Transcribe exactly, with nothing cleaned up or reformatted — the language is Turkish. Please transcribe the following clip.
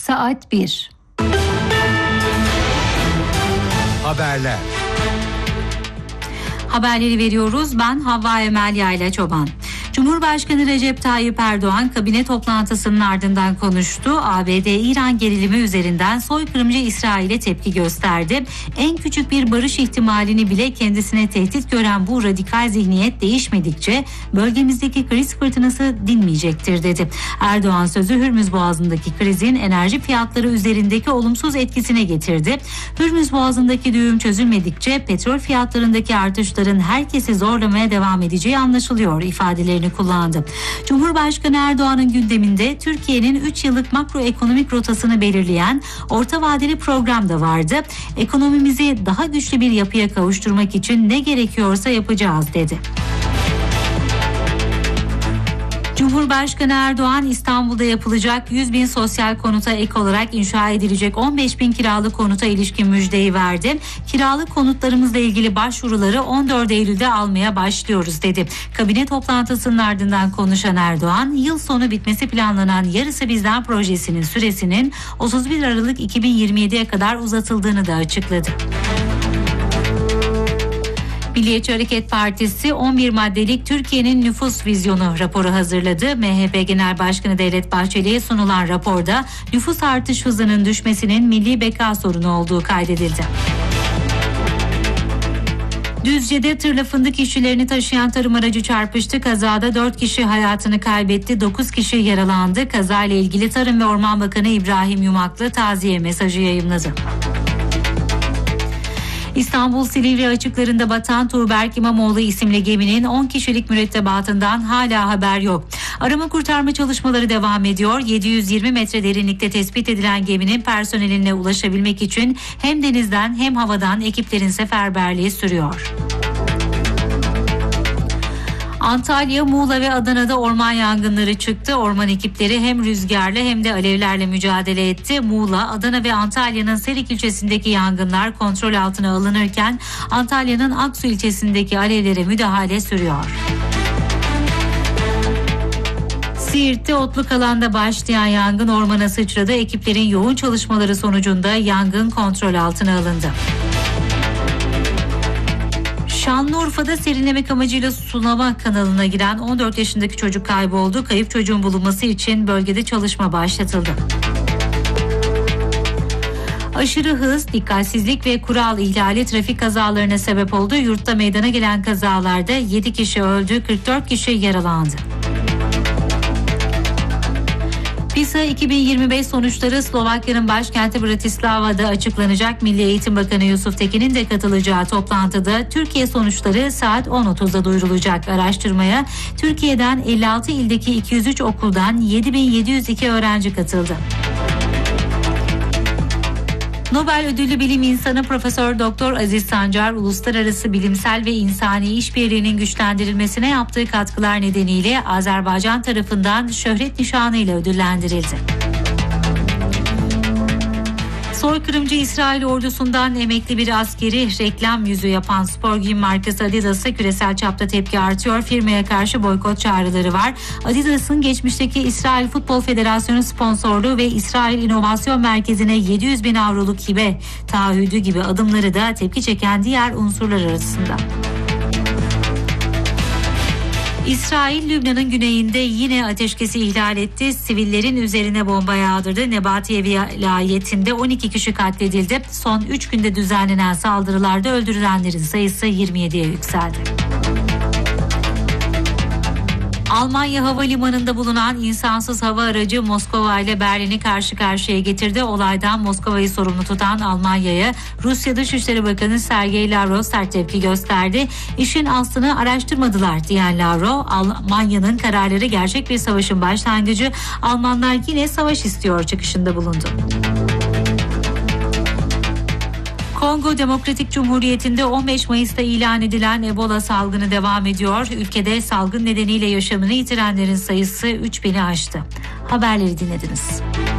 Saat bir. Haberler. Haberleri veriyoruz. Ben Havva Emel Yayla Çoban. Cumhurbaşkanı Recep Tayyip Erdoğan kabine toplantısının ardından konuştu. A B D-İran gerilimi üzerinden soykırımcı İsrail'e tepki gösterdi. En küçük bir barış ihtimalini bile kendisine tehdit gören bu radikal zihniyet değişmedikçe bölgemizdeki kriz fırtınası dinmeyecektir dedi. Erdoğan sözü Hürmüz Boğazı'ndaki krizin enerji fiyatları üzerindeki olumsuz etkisine getirdi. Hürmüz Boğazı'ndaki düğüm çözülmedikçe petrol fiyatlarındaki artışların herkesi zorlamaya devam edeceği anlaşılıyor ifadeleri kullandı. Cumhurbaşkanı Erdoğan'ın gündeminde Türkiye'nin üç yıllık makroekonomik rotasını belirleyen orta vadeli program da vardı. Ekonomimizi daha güçlü bir yapıya kavuşturmak için ne gerekiyorsa yapacağız dedi. Cumhurbaşkanı Erdoğan İstanbul'da yapılacak yüz bin sosyal konuta ek olarak inşa edilecek on beş bin kiralık konuta ilişkin müjdeyi verdi. Kiralık konutlarımızla ilgili başvuruları on dört Eylül'de almaya başlıyoruz dedi. Kabine toplantısının ardından konuşan Erdoğan, yıl sonu bitmesi planlanan Yarısı Bizden projesinin süresinin otuz bir Aralık iki bin yirmi yediye kadar uzatıldığını da açıkladı. Milliyetçi Hareket Partisi on bir maddelik Türkiye'nin nüfus vizyonu raporu hazırladı. M H P Genel Başkanı Devlet Bahçeli'ye sunulan raporda nüfus artış hızının düşmesinin milli beka sorunu olduğu kaydedildi. Düzce'de tırla fındık işçilerini taşıyan tarım aracı çarpıştı. Kazada dört kişi hayatını kaybetti, dokuz kişi yaralandı. Kazayla ilgili Tarım ve Orman Bakanı İbrahim Yumaklı taziye mesajı yayımladı. İstanbul Silivri açıklarında batan Tuğberk İmamoğlu isimli geminin on kişilik mürettebatından hala haber yok. Arama kurtarma çalışmaları devam ediyor. yedi yüz yirmi metre derinlikte tespit edilen geminin personeline ulaşabilmek için hem denizden hem havadan ekiplerin seferberliği sürüyor. Antalya, Muğla ve Adana'da orman yangınları çıktı. Orman ekipleri hem rüzgarla hem de alevlerle mücadele etti. Muğla, Adana ve Antalya'nın Serik ilçesindeki yangınlar kontrol altına alınırken Antalya'nın Aksu ilçesindeki alevlere müdahale sürüyor. Siirt'te otluk alanda başlayan yangın ormana sıçradı. Ekiplerin yoğun çalışmaları sonucunda yangın kontrol altına alındı. Şanlıurfa'da serinlemek amacıyla sulama kanalına giren on dört yaşındaki çocuk kayboldu. Kayıp çocuğun bulunması için bölgede çalışma başlatıldı. Aşırı hız, dikkatsizlik ve kural ihlali trafik kazalarına sebep oldu. Yurtta meydana gelen kazalarda yedi kişi öldü, kırk dört kişi yaralandı. PISA iki bin yirmi beş sonuçları Slovakya'nın başkenti Bratislava'da açıklanacak. Milli Eğitim Bakanı Yusuf Tekin'in de katılacağı toplantıda Türkiye sonuçları saat on otuzda duyurulacak. Araştırmaya Türkiye'den elli altı ildeki iki yüz üç okuldan yedi bin yedi yüz iki öğrenci katıldı. Nobel ödüllü bilim insanı Profesör Doktor Aziz Sancar, uluslararası bilimsel ve insani işbirliğinin güçlendirilmesine yaptığı katkılar nedeniyle Azerbaycan tarafından şöhret nişanıyla ödüllendirildi. Soykırımcı İsrail ordusundan emekli bir askeri reklam yüzü yapan spor giyim markası Adidas'a küresel çapta tepki artıyor. Firmaya karşı boykot çağrıları var. Adidas'ın geçmişteki İsrail Futbol Federasyonu sponsorluğu ve İsrail İnovasyon Merkezi'ne yedi yüz bin avroluk hibe taahhüdü gibi adımları da tepki çeken diğer unsurlar arasında. İsrail, Lübnan'ın güneyinde yine ateşkesi ihlal etti. Sivillerin üzerine bomba yağdırdı. Nebatiye vilayetinde on iki kişi katledildi. Son üç günde düzenlenen saldırılarda öldürülenlerin sayısı yirmi yediye yükseldi. Almanya havalimanında bulunan insansız hava aracı Moskova ile Berlin'i karşı karşıya getirdi. Olaydan Moskova'yı sorumlu tutan Almanya'ya Rusya Dışişleri Bakanı Sergey Lavrov sert tepki gösterdi. İşin aslını araştırmadılar diyen Lavrov, Almanya'nın kararları gerçek bir savaşın başlangıcı, Almanlar yine savaş istiyor çıkışında bulundu. Kongo Demokratik Cumhuriyeti'nde on beş Mayıs'ta ilan edilen Ebola salgını devam ediyor. Ülkede salgın nedeniyle yaşamını yitirenlerin sayısı üç bini aştı. Haberleri dinlediniz.